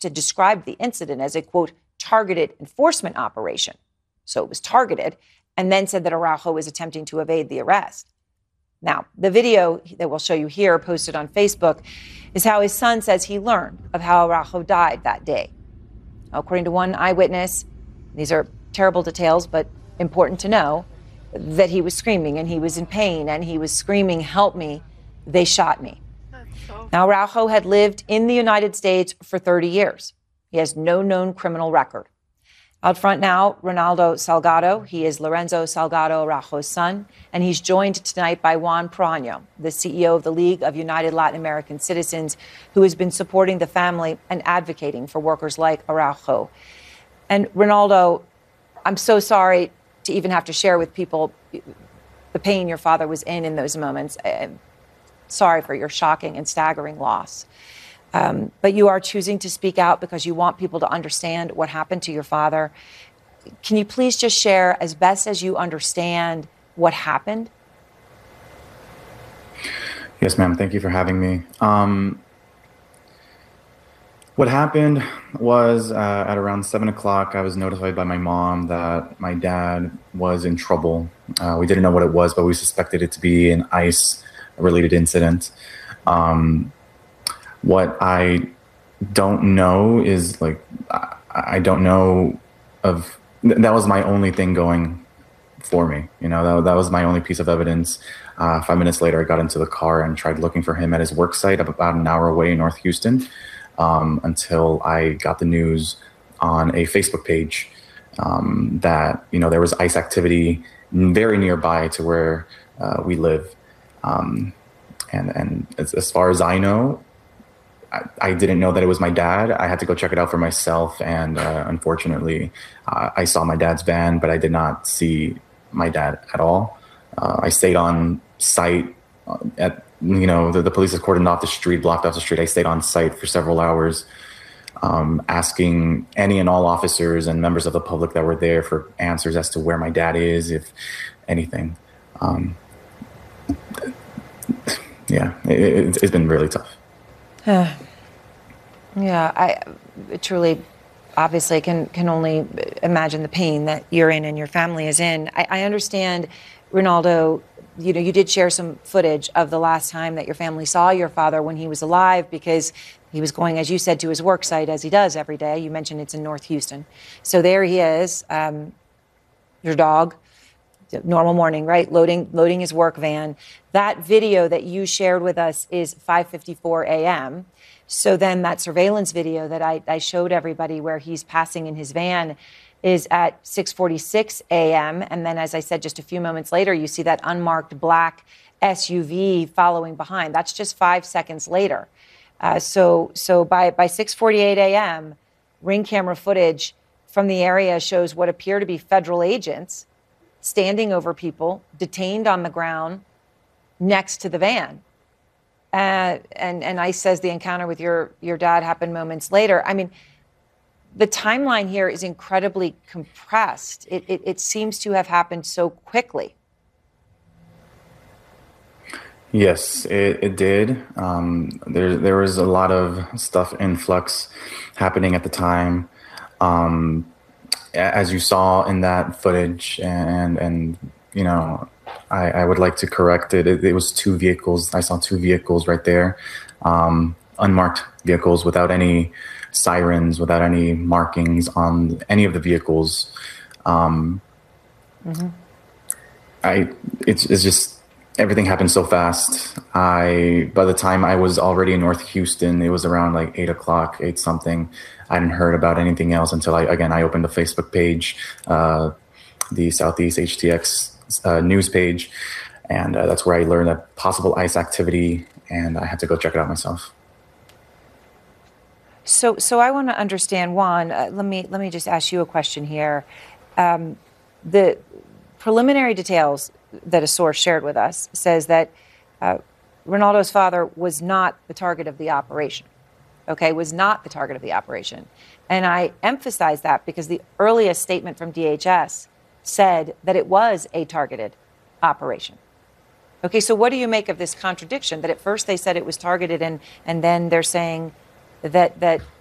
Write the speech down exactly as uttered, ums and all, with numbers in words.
to describe the incident as a, quote, targeted enforcement operation. So it was targeted, and then said that Araujo was attempting to evade the arrest. Now, the video that we'll show you here, posted on Facebook, is how his son says he learned of how Araujo died that day. According to one eyewitness, these are terrible details, but important to know, that he was screaming and he was in pain and he was screaming, "Help me, they shot me." So now, Araujo had lived in the United States for thirty years. He has no known criminal record. Out front now, Ronaldo Salgado. He is Lorenzo Salgado Araujo's son, and he's joined tonight by Juan Proaño, the C E O of the League of United Latin American Citizens, who has been supporting the family and advocating for workers like Araujo. And Ronaldo, I'm so sorry to even have to share with people the pain your father was in in those moments. I'm sorry for your shocking and staggering loss. Um, but you are choosing to speak out because you want people to understand what happened to your father. Can you please just share, as best as you understand, what happened? Yes, ma'am. Thank you for having me. Um, what happened was uh, at around seven o'clock, I was notified by my mom that my dad was in trouble. Uh, we didn't know what it was, but we suspected it to be an ICE-related incident. Um, What I don't know is, like, I, I don't know of, that was my only thing going for me. You know, that, that was my only piece of evidence. Uh, five minutes later, I got into the car and tried looking for him at his work site about an hour away in North Houston, um, until I got the news on a Facebook page um, that, you know, there was ICE activity very nearby to where uh, we live. Um, and and as, as far as I know, I didn't know that it was my dad. I had to go check it out for myself. And uh, unfortunately, uh, I saw my dad's van, but I did not see my dad at all. Uh, I stayed on site at, you know, the, the police had cordoned off the street, blocked off the street. I stayed on site for several hours, um, asking any and all officers and members of the public that were there for answers as to where my dad is, if anything. Um, yeah, it, it's been really tough. Yeah, I truly, obviously, can can only imagine the pain that you're in and your family is in. I, I understand, Ronaldo, you know, you did share some footage of the last time that your family saw your father when he was alive, because he was going, as you said, to his work site, as he does every day. You mentioned it's in North Houston. So there he is, um, your dog, normal morning, right? Loading, loading his work van. That video that you shared with us is five fifty-four a m So then that surveillance video that I, I showed everybody where he's passing in his van is at six forty-six a m And then, as I said, just a few moments later, you see that unmarked black S U V following behind. That's just five seconds later. Uh, so so by, by six forty-eight a m, Ring camera footage from the area shows what appear to be federal agents standing over people, detained on the ground next to the van. Uh, and, and ICE says the encounter with your, your dad happened moments later. I mean, the timeline here is incredibly compressed. It, it, it seems to have happened so quickly. Yes, it, it did. Um, there, there was a lot of stuff in flux happening at the time. Um, as you saw in that footage, and, and you know, I, I would like to correct it. it. It was two vehicles. I saw two vehicles right there, um, unmarked vehicles without any sirens, without any markings on any of the vehicles. Um, mm-hmm. I, it's, it's just, everything happened so fast. I, by the time I was already in North Houston, it was around like eight o'clock, eight something. I hadn't heard about anything else until I, again, I opened a Facebook page, uh, the Southeast H T X uh, news page. And uh, that's where I learned that possible ICE activity, and I had to go check it out myself. So, so I want to understand, Juan, uh, let me, let me just ask you a question here. Um, the preliminary details that a source shared with us says that uh, Ronaldo's father was not the target of the operation, okay, was not the target of the operation. And I emphasize that because the earliest statement from D H S said that it was a targeted operation. Okay, so what do you make of this contradiction, that at first they said it was targeted and, and then they're saying that, that